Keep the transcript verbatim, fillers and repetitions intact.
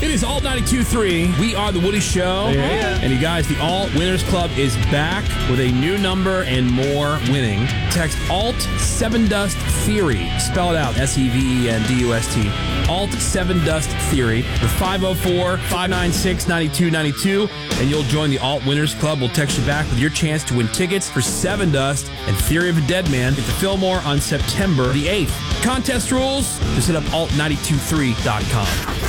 It is Alt ninety-two point three. We are The Woody Show. Yeah. And you guys, the Alt Winners Club is back with a new number and more winning. Text Alt seven Dust Theory. Spell it out. S E V E N D U S T. Alt seven Dust Theory with five oh four, five nine six, nine two nine two. And you'll join the Alt Winners Club. We'll text you back with your chance to win tickets for Seven Dust and Theory of a Dead Man at the Fillmore on September the eighth. Contest rules, just hit up alt nine two three dot com.